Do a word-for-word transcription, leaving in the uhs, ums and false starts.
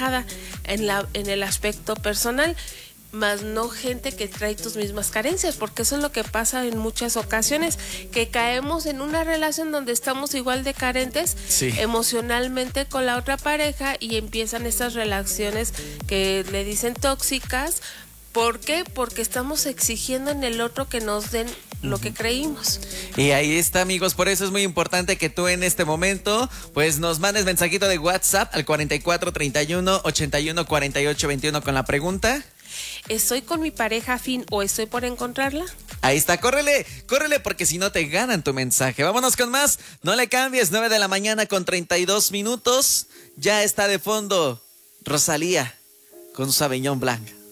reflejada en, la, en el aspecto personal, más no gente que trae tus mismas carencias, porque eso es lo que pasa en muchas ocasiones, que caemos en una relación donde estamos igual de carentes sí. emocionalmente con la otra pareja y empiezan estas relaciones que le dicen tóxicas. ¿Por qué? Porque estamos exigiendo en el otro que nos den lo que creímos. Y ahí está, amigos, por eso es muy importante que tú en este momento pues nos mandes mensajito de WhatsApp al cuarenta y cuatro, treinta y uno, ochenta y uno, cuarenta y ocho, veintiuno con la pregunta: ¿estoy con mi pareja afín o estoy por encontrarla? Ahí está, córrele, córrele porque si no te ganan tu mensaje. Vámonos con más, no le cambies, nueve de la mañana con treinta y dos minutos. Ya está de fondo Rosalía con su Sauvignon Blanc.